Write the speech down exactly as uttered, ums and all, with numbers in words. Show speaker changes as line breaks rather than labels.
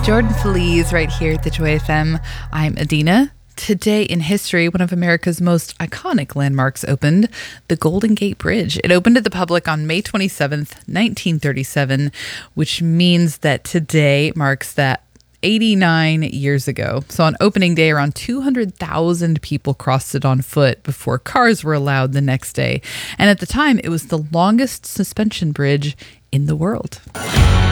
Jordan Feliz right here at the Joy F M. I'm Adina. Today in history, one of America's most iconic landmarks opened, the Golden Gate Bridge. It opened to the public on May twenty-seventh, nineteen thirty-seven, which means that today marks that eighty-nine years ago. So on opening day, around two hundred thousand people crossed it on foot before cars were allowed the next day. And at the time, it was the longest suspension bridge in the world.